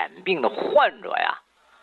眼病的患者呀，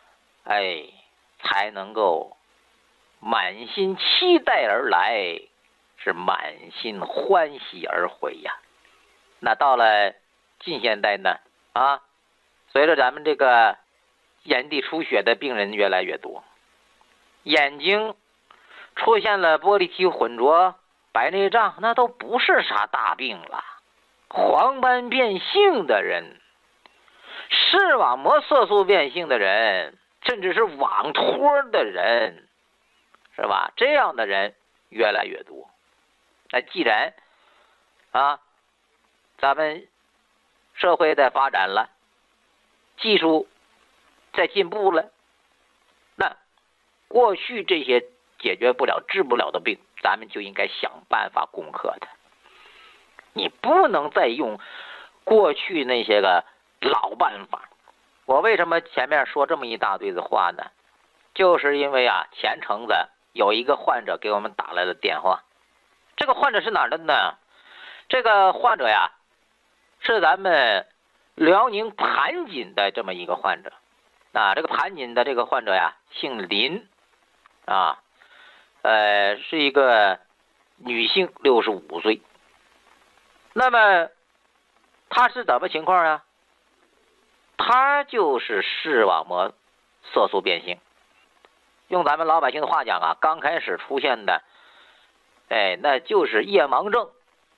才能够满心期待而来，是满心欢喜而回呀。那到了近现代呢，随着咱们这个眼底出血的病人越来越多，眼睛出现了玻璃体混浊、白内障，那都不是啥大病了。黄斑变性的人，视网膜色素变性的人，甚至是网脱的人，是吧？这样的人越来越多。那既然咱们社会在发展了，技术在进步了，那过去这些解决不了、治不了的病，咱们就应该想办法攻克它。你不能再用过去那些个老办法。我为什么前面说这么一大堆的话呢？就是因为前程子有一个患者给我们打来了电话。这个患者是哪儿的呢？这个患者呀，是咱们辽宁盘锦的这么一个患者。这个盘锦的这个患者呀，姓林，是一个女性，65岁。那么他是怎么情况啊？他就是视网膜色素变性，用咱们老百姓的话讲刚开始出现的，那就是夜盲症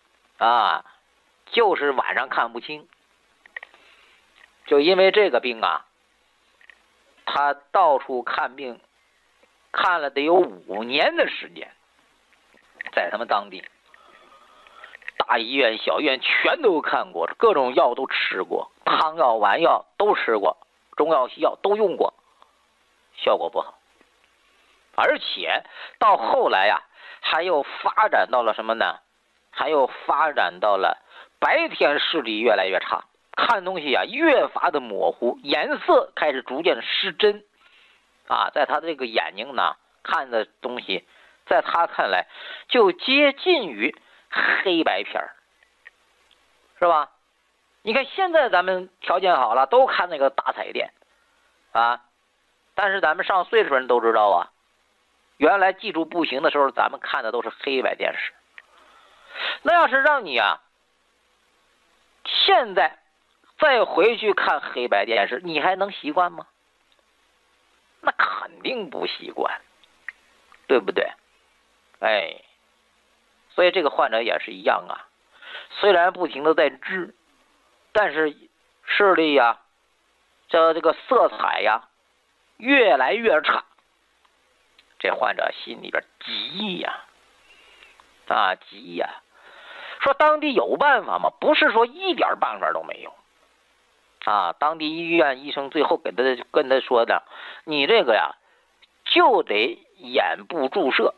就是晚上看不清。就因为这个病他到处看病，看了得有5年的时间，在他们当地大医院、小医院全都看过，各种药都吃过，汤药、丸药都吃过，中药、西药都用过，效果不好。而且到后来还又发展到了什么呢？还又发展到了白天视力越来越差，看东西越发的模糊，颜色开始逐渐失真在他这个眼睛呢，看的东西在他看来就接近于黑白片，是吧？你看现在咱们条件好了，都看那个大彩电但是咱们上岁数人都知道原来技术不行的时候，咱们看的都是黑白电视。那要是让你现在再回去看黑白电视，你还能习惯吗？那肯定不习惯，对不对？所以这个患者也是一样虽然不停的在治，但是视力这个色彩越来越差。这患者心里边急急说当地有办法吗？不是说一点办法都没有当地医院医生最后跟他说的，你这个就得眼部注射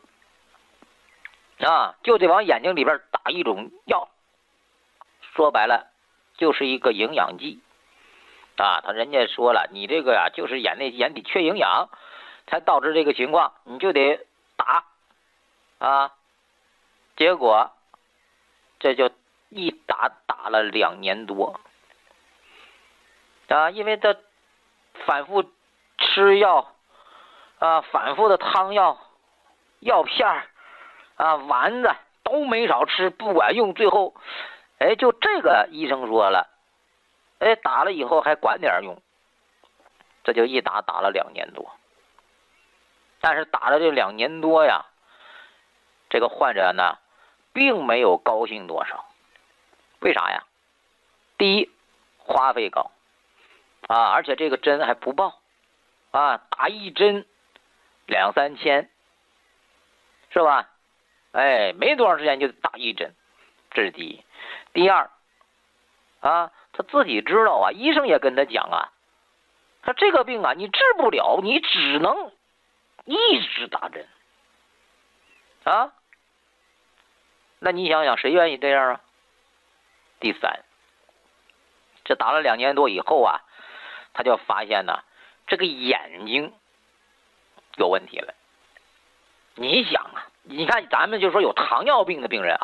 就得往眼睛里边打一种药，说白了就是一个营养剂人家说了，你这个就是眼底缺营养才导致这个情况，你就得打结果这就一打了2年多因为他反复吃药反复的汤药、药片丸子都没少吃，不管用。最后就这个医生说了，打了以后还管点用，这就一打了2年多。但是打了这2年多这个患者呢并没有高兴多少。为啥呀？第一，花费高而且这个针还不报打一针2、3千，是吧？没多长时间就打一针，这是第一。第二他自己知道医生也跟他讲他这个病你治不了，你只能一直打针那你想想谁愿意这样第三，这打了2年多以后他就发现这个眼睛有问题了。你想你看咱们就说有糖尿病的病人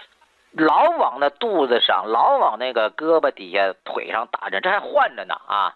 老往那肚子上，老往那个胳膊底下、腿上打针，这还换着呢